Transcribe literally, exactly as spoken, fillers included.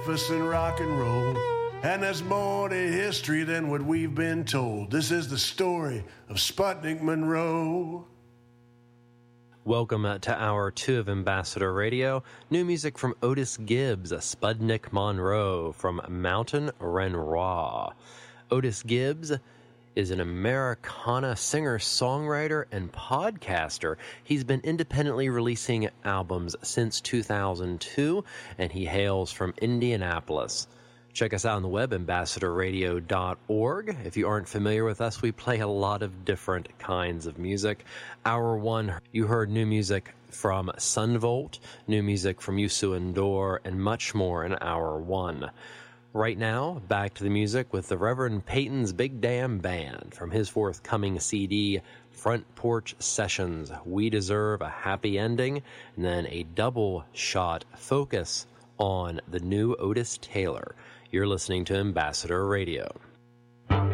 Memphis and rock and roll. And there's more to history than what we've been told. This is the story of Sputnik Monroe. Welcome uh, to Hour two of Ambassador Radio. New music from Otis Gibbs, Sputnik Monroe from Mountain Renoir. Otis Gibbs is an Americana singer, songwriter, and podcaster. He's been independently releasing albums since two thousand two, and he hails from Indianapolis. Check us out on the web, ambassador radio dot org. If you aren't familiar with us, we play a lot of different kinds of music. Hour one, you heard new music from Sunvolt, new music from Youssou N'Dour, and much more in Hour one. Right now, back to the music with the Reverend Peyton's Big Damn Band from his forthcoming C D, Front Porch Sessions, We Deserve a Happy Ending, and then a double shot focus on the new Otis Taylor. You're listening to Ambassador Radio.